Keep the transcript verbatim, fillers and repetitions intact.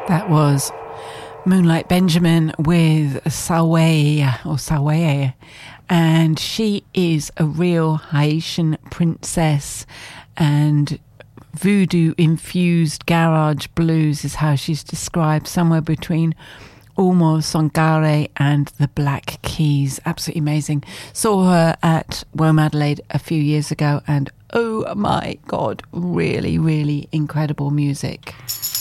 That was Moonlight Benjamin with Sawe or Sawe, and she is a real Haitian princess, and voodoo infused garage blues is how she's described, somewhere between Omo Songare and the Black Keys. Absolutely amazing. Saw her at Wome Adelaide a few years ago, and oh my god, really really incredible music.